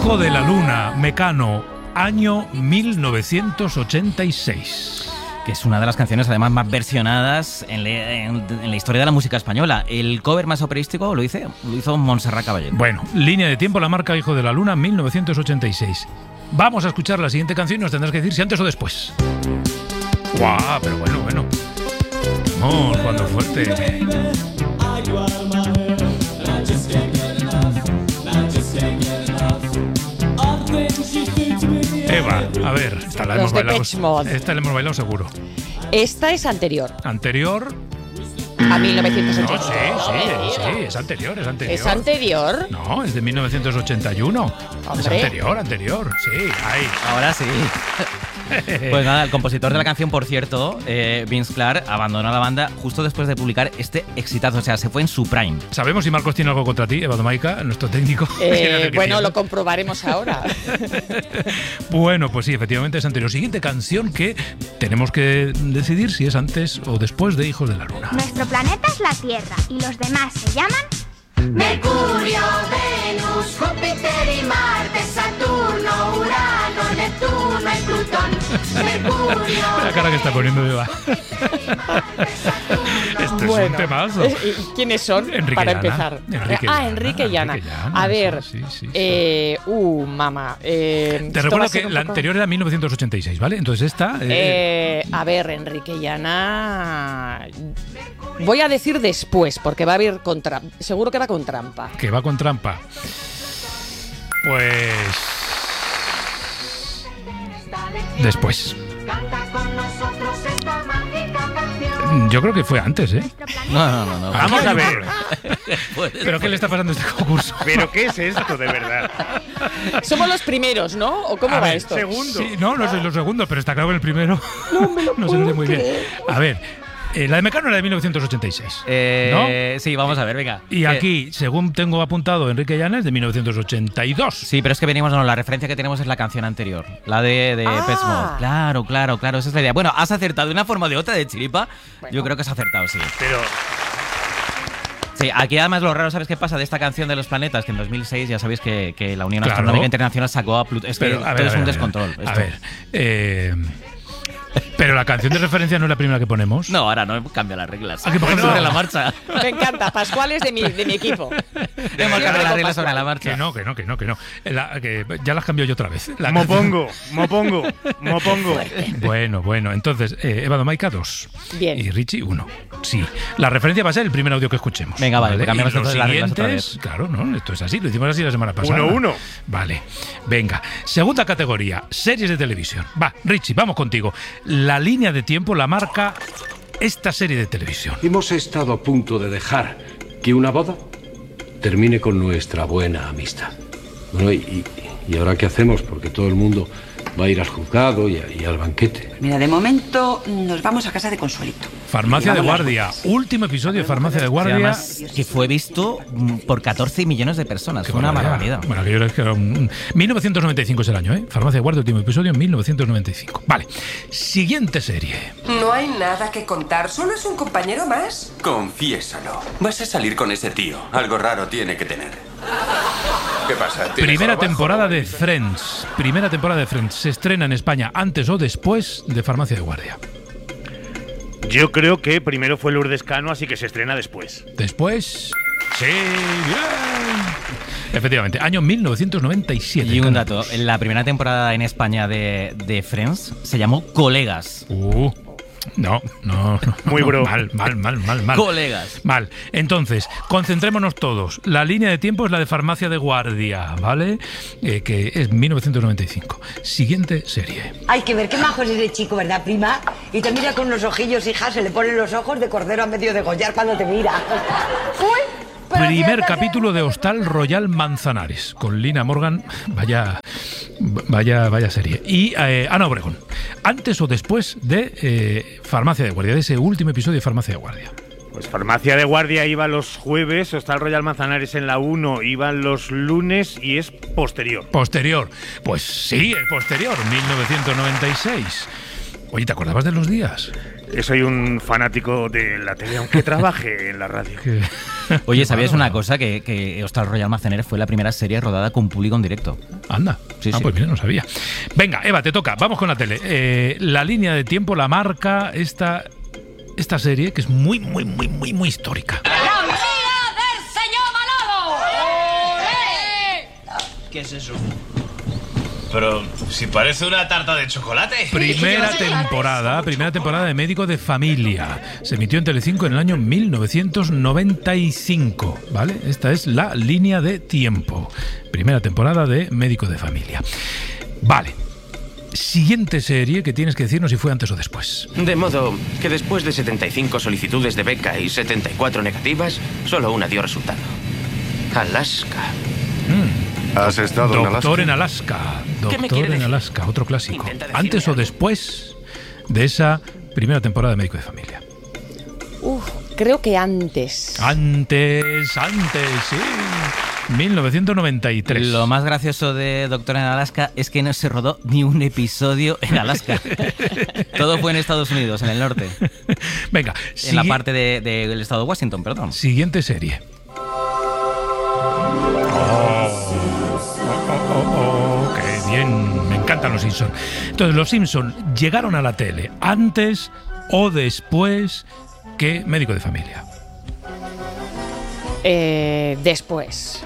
Hijo de la Luna, Mecano, año 1986. Que es una de las canciones además más versionadas en la historia de la música española. El cover más operístico lo hizo Montserrat Caballé. Bueno, línea de tiempo, la marca Hijo de la Luna, 1986. Vamos a escuchar la siguiente canción y nos tendrás que decir si antes o después. ¡Guau! Pero bueno. Vamos, cuando fuerte. Eva, a ver, esta la hemos bailado. Esta la hemos bailado seguro. Esta es anterior. ¿Anterior? A 1980. No, sí, es anterior. ¿Es anterior? No, es de 1981. Hombre. Es anterior. Sí, ahí. Ahora sí. Pues nada, el compositor de la canción, por cierto, Vince Clarke, abandonó la banda justo después de publicar este exitazo. O sea, se fue en su prime. ¿Sabemos si Marcos tiene algo contra ti, Eva Domaica, nuestro técnico? Bueno, lo comprobaremos ahora. Bueno, pues sí, efectivamente es anterior. Siguiente canción que tenemos que decidir si es antes o después de Hijos de la Luna. Nuestro planeta es la Tierra y los demás se llaman Mercurio, Venus, Júpiter y Marte, Saturno, Urano, Neptuno y Plutón. Mercurio. La cara que está poniendo Eva. Esto es un temazo. ¿Quiénes son? Enrique para Llana. empezar. Enrique Llana. A ver. Sí. Mamá. Te recuerdo que la anterior era 1986, ¿vale? Entonces esta. A ver, Enrique Llana. Voy a decir después, porque va a haber seguro que va con trampa. Que va con trampa. Pues. Después. Yo creo que fue antes, ¿eh? No. Vamos a ver. ¿Pero qué le está pasando a este concurso? ¿Pero qué es esto, de verdad? Somos los primeros, ¿no? ¿O cómo va esto? Segundo. Sí, no soy los segundos, pero está claro que el primero no se dice muy bien. A ver. La de Mecano era de 1986, ¿no? Sí, vamos a ver, venga. Y aquí, según tengo apuntado, Enrique Llana es de 1982. Sí, pero es que la referencia que tenemos es la canción anterior, la de Pet Mode. Claro, esa es la idea. Bueno, has acertado de una forma o de otra, de chiripa. Bueno. Yo creo que has acertado, sí. Pero... Sí, aquí además lo raro, ¿sabes qué pasa de esta canción de los planetas? Que en 2006 ya sabéis que la Unión Astronómica Internacional sacó a Plutón. Es que todo es un descontrol. A ver, pero la canción de referencia no es la primera que ponemos. No, ahora no cambia las reglas. Aquí ponemos sobre la marcha. Me encanta, Pascual es de mi equipo. Hemos cambiado las reglas sobre la marcha. Que no. Que ya las cambió yo otra vez. Mopongo. Bueno. Entonces, Eva Domaica 2. Bien. Y Richie 1. Sí. La referencia va a ser el primer audio que escuchemos. Venga, vale. Cambiamos los las reglas otra vez. Claro, no, esto es así. Lo hicimos así la semana pasada. 1-1. Vale. Venga. Segunda categoría, series de televisión. Va, Richie, vamos contigo. La línea de tiempo la marca esta serie de televisión. Hemos estado a punto de dejar que una boda termine con nuestra buena amistad. Bueno, ¿y ahora qué hacemos? Porque todo el mundo va a ir al juzgado y al banquete. Mira, de momento nos vamos a casa de Consuelito. Farmacia de Guardia. Último episodio de Farmacia de Guardia. Sí, además, que fue visto por 14 millones de personas. Fue una barbaridad. Bueno, que yo creo que era 1995 es el año, ¿eh? Farmacia de Guardia, último episodio en 1995. Vale. Siguiente serie. No hay nada que contar, solo es un compañero más. Confiésalo. Vas a salir con ese tío. Algo raro tiene que tener. ¿Qué pasa? Primera temporada de Friends. Se estrena en España antes o después de Farmacia de Guardia. Yo creo que primero fue Lourdes Cano, así que se estrena después. ¿Después? Sí, bien. Efectivamente, año 1997. Y un dato, la primera temporada en España de Friends se llamó Colegas. No. Muy bro. Mal. Colegas. Mal. Entonces, concentrémonos todos. La línea de tiempo es la de Farmacia de Guardia, ¿vale? Que es 1995. Siguiente serie. Hay que ver qué majo es ese chico, ¿verdad, prima? Y te mira con unos ojillos, hija, se le ponen los ojos de cordero a medio degollar cuando te mira. Primer capítulo de Hostal Royal Manzanares, con Lina Morgan. Vaya serie. Y Ana Obregón. Antes o después de Farmacia de Guardia, de ese último episodio de Farmacia de Guardia. Pues Farmacia de Guardia iba los jueves, Hostal Royal Manzanares en la 1 iban los lunes y es posterior. Posterior. Pues sí, es posterior, 1996. Oye, ¿te acordabas de los días? Soy un fanático de la tele, aunque trabaje en la radio. Oye, ¿sabías una cosa? Que Hostal Royal Manzanares fue la primera serie rodada con público en directo. Anda. Sí. Pues mira, no sabía. Venga, Eva, te toca. Vamos con la tele. La línea de tiempo la marca esta serie que es muy histórica. ¡La mía del señor Manolo! ¿Qué es eso? Pero si parece una tarta de chocolate. Primera temporada de Médico de Familia. Se emitió en Telecinco en el año 1995, ¿vale? Esta es la línea de tiempo. Primera temporada de Médico de Familia. Vale. Siguiente serie que tienes que decirnos si fue antes o después. De modo que después de 75 solicitudes de beca y 74 negativas, solo una dio resultado. Alaska. ¿Has estado en Alaska? Doctor en Alaska, otro clásico. ¿Antes o después de esa primera temporada de Médico de Familia? Creo que antes. Antes, sí. 1993. Lo más gracioso de Doctor en Alaska es que no se rodó ni un episodio en Alaska. Todo fue en Estados Unidos, en el norte. Venga. En la parte del estado de Washington, perdón. Siguiente serie. Qué bien. Me encantan los Simpsons. Entonces, los Simpsons llegaron a la tele antes o después que Médico de Familia. Después.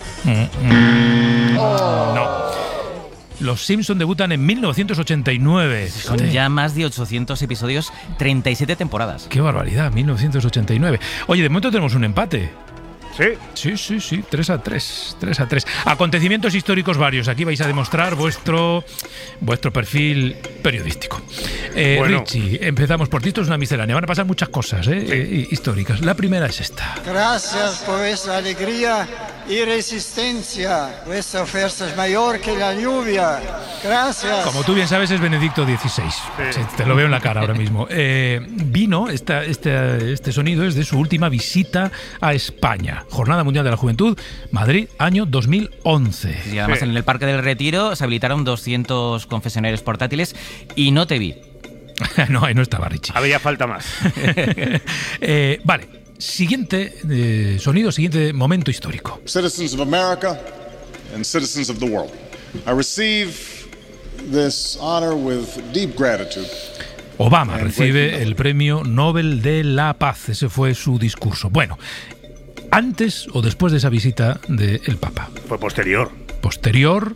No. Los Simpson debutan en 1989. Son ya más de 800 episodios, 37 temporadas. ¡Qué barbaridad! 1989. Oye, de momento tenemos un empate. Sí. Sí. 3-3. Acontecimientos históricos varios. Aquí vais a demostrar vuestro perfil periodístico. Bueno. Richie, empezamos por ti. Esto es una miscelánea. Van a pasar muchas cosas históricas. La primera es esta. Gracias por esa alegría y resistencia. Vuestra fuerza es mayor que la lluvia. Gracias. Como tú bien sabes, es Benedicto XVI. Sí, te lo veo en la cara ahora mismo. Vino, este sonido es de su última visita a España. Jornada Mundial de la Juventud, Madrid, año 2011. Y además en el Parque del Retiro se habilitaron 200 confesionarios portátiles y no te vi. No, ahí no estaba, Richie. Había falta más. Vale. Siguiente sonido, siguiente momento histórico. Citizens of America and citizens of the world. I receive this honor with deep gratitude. Obama recibe el Premio Nobel de la Paz. Ese fue su discurso. Bueno, ¿antes o después de esa visita del Papa? Fue posterior. ¿Posterior?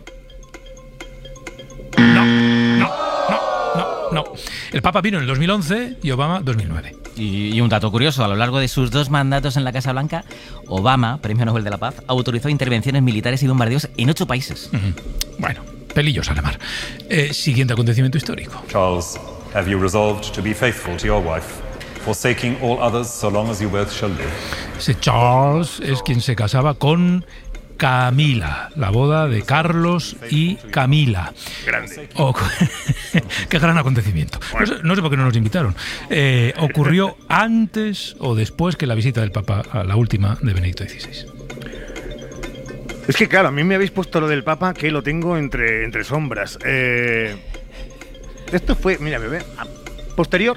No. El Papa vino en el 2011 y Obama 2009. Y un dato curioso, a lo largo de sus 2 mandatos en la Casa Blanca, Obama, Premio Nobel de la Paz, autorizó intervenciones militares y bombardeos en 8 países. Bueno, pelillos a la mar. Siguiente acontecimiento histórico. Charles, have you resolved to be faithful to your wife, forsaking all others so long as you both shall live? Ese Charles es quien se casaba con Camila, la boda de Carlos y Camila. Grande. Qué gran acontecimiento. Bueno. No sé por qué no nos invitaron. ¿Ocurrió antes o después que la visita del Papa a la última de Benedicto XVI? Es que claro, a mí me habéis puesto lo del Papa que lo tengo entre sombras. Esto fue, mira, bebé, posterior.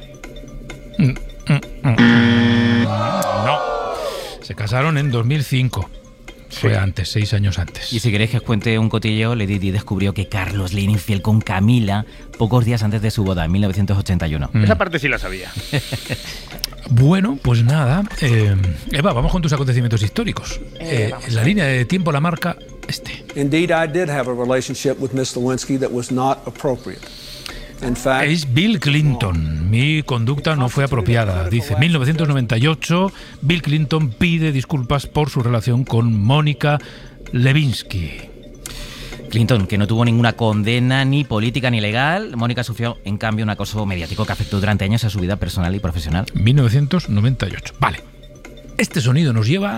No. Se casaron en 2005. Fue antes, 6 años antes. Y si queréis que os cuente un cotilleo, Lady Di descubrió que Carlos le era infiel con Camila pocos días antes de su boda, en 1981. Esa parte sí la sabía. Bueno, pues nada. Eva, vamos con tus acontecimientos históricos. La línea de tiempo la marca este. Indeed, I did have a relationship with Miss Lewinsky that was not appropriate. Es Bill Clinton. Mi conducta no fue apropiada. Dice, 1998, Bill Clinton pide disculpas por su relación con Mónica Lewinsky. Clinton, que no tuvo ninguna condena ni política ni legal. Mónica sufrió, en cambio, un acoso mediático que afectó durante años a su vida personal y profesional. 1998. Vale. Este sonido nos lleva...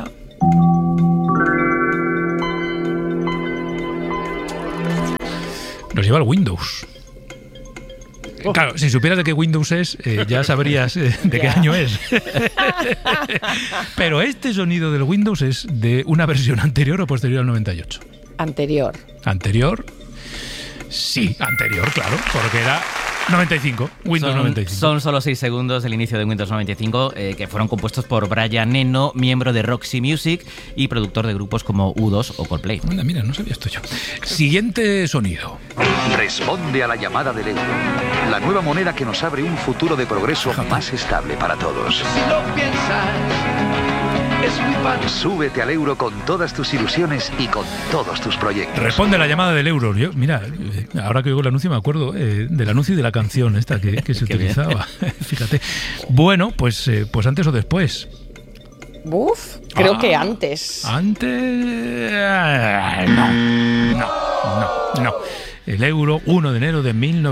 al Windows. Claro, si supieras de qué Windows es, ya sabrías de qué año es. Pero este sonido del Windows es de una versión anterior o posterior al 98. Anterior. ¿Anterior? Sí, anterior, claro, porque era 95, Windows 95. Son solo 6 segundos del inicio de Windows 95, que fueron compuestos por Brian Eno, miembro de Roxy Music y productor de grupos como U2 o Coldplay. Anda, mira, no sabía esto yo. Siguiente sonido. Responde a la llamada del euro. La nueva moneda que nos abre un futuro de progreso más estable para todos. Si lo piensas, es muy fácil. Súbete al euro con todas tus ilusiones y con todos tus proyectos. Responde a la llamada del euro. Yo, mira, ahora que oigo el anuncio me acuerdo del anuncio y de la canción esta que se utilizaba. Fíjate. Bueno, pues antes o después. Creo que antes. Antes... No. El euro, 1 de enero de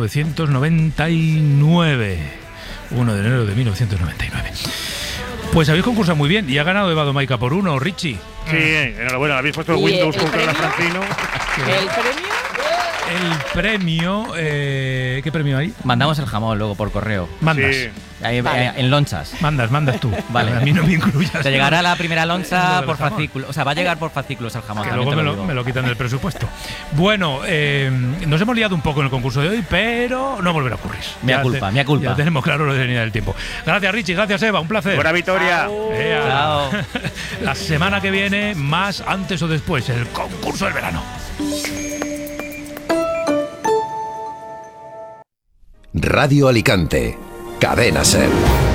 1999. 1 de enero de 1999. Pues habéis concursado muy bien y ha ganado Eva Domaica por 1, Richie. Sí, enhorabuena, habéis puesto el Windows con Carla Francino. ¿El premio? El premio, ¿qué premio hay? Mandamos el jamón luego por correo. Mandas. Sí. Ahí, vale. En lonchas. Mandas tú. Vale. A mí no me incluyas. Te llegará la primera loncha por fascículos. O sea, va a llegar por fascículos el jamón. Que luego me lo quitan del presupuesto. Bueno, nos hemos liado un poco en el concurso de hoy, pero no volverá a ocurrir. Mea culpa. Ya tenemos claro lo de venir del tiempo. Gracias, Richie. Gracias, Eva. Un placer. Buena victoria. Chao. La semana que viene, más antes o después, el concurso del verano. Radio Alicante, Cadena SER.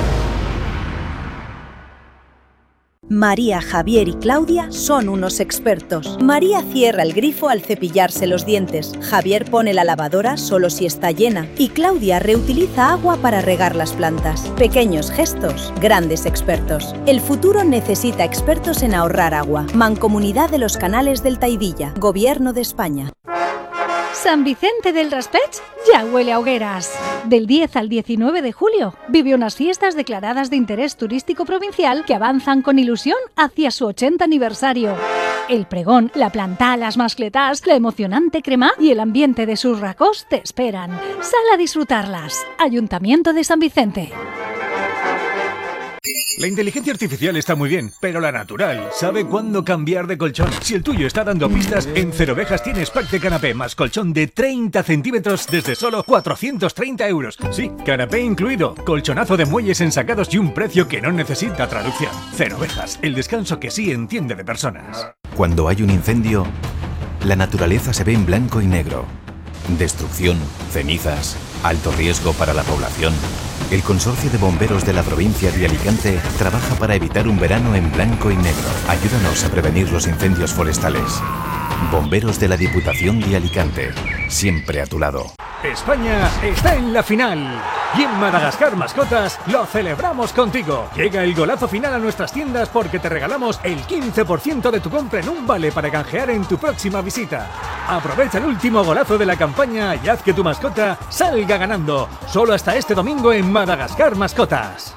María, Javier y Claudia son unos expertos. María cierra el grifo al cepillarse los dientes. Javier pone la lavadora solo si está llena. Y Claudia reutiliza agua para regar las plantas. Pequeños gestos, grandes expertos. El futuro necesita expertos en ahorrar agua. Mancomunidad de los Canales del Taidilla. Gobierno de España. San Vicente del Raspech ya huele a hogueras. Del 10 al 19 de julio vive unas fiestas declaradas de interés turístico provincial que avanzan con ilusión hacia su 80 aniversario. El pregón, la planta, las mascletas, la emocionante crema y el ambiente de sus racós te esperan. Sal a disfrutarlas. Ayuntamiento de San Vicente. La inteligencia artificial está muy bien, pero la natural sabe cuándo cambiar de colchón. Si el tuyo está dando pistas, en Cerovejas tienes pack de canapé más colchón de 30 centímetros desde solo 430 euros. Sí, canapé incluido, colchonazo de muelles ensacados y un precio que no necesita traducción. Cerovejas, el descanso que sí entiende de personas. Cuando hay un incendio, la naturaleza se ve en blanco y negro. Destrucción, cenizas, alto riesgo para la población. El Consorcio de Bomberos de la provincia de Alicante trabaja para evitar un verano en blanco y negro. Ayúdanos a prevenir los incendios forestales. Bomberos de la Diputación de Alicante, siempre a tu lado. España está en la final. Y en Madagascar Mascotas lo celebramos contigo. Llega el golazo final a nuestras tiendas porque te regalamos el 15% de tu compra en un vale para canjear en tu próxima visita. Aprovecha el último golazo de la campaña y haz que tu mascota salga ganando. Solo hasta este domingo en Madagascar Mascotas.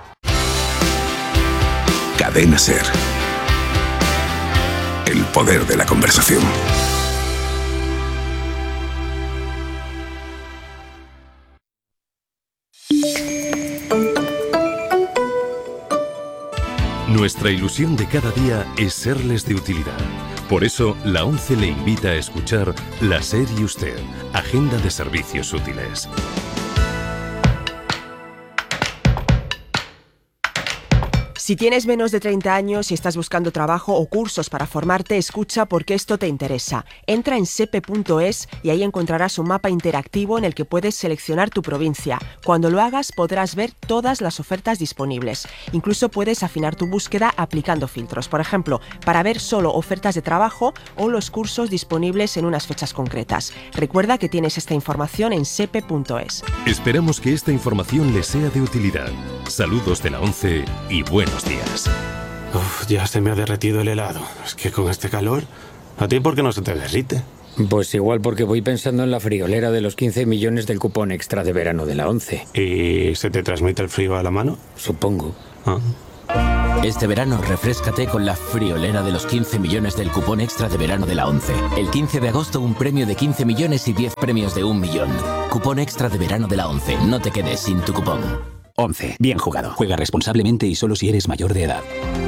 Cadena SER. El poder de la conversación. Nuestra ilusión de cada día es serles de utilidad. Por eso, la ONCE le invita a escuchar La SER y Usted, Agenda de Servicios Útiles. Si tienes menos de 30 años y estás buscando trabajo o cursos para formarte, escucha porque esto te interesa. Entra en sepe.es y ahí encontrarás un mapa interactivo en el que puedes seleccionar tu provincia. Cuando lo hagas podrás ver todas las ofertas disponibles. Incluso puedes afinar tu búsqueda aplicando filtros, por ejemplo, para ver solo ofertas de trabajo o los cursos disponibles en unas fechas concretas. Recuerda que tienes esta información en sepe.es. Esperamos que esta información les sea de utilidad. Saludos de la ONCE y buenos días. Uf, ya se me ha derretido el helado. Es que con este calor, ¿a ti por qué no se te derrite? Pues igual porque voy pensando en la friolera de los 15 millones del cupón extra de verano de la ONCE. ¿Y se te transmite el frío a la mano? Supongo. Este verano refréscate con la friolera de los 15 millones del cupón extra de verano de la ONCE. El 15 de agosto un premio de 15 millones y 10 premios de 1 millón. Cupón extra de verano de la ONCE. No te quedes sin tu cupón. 11. Bien jugado. Juega responsablemente y solo si eres mayor de edad.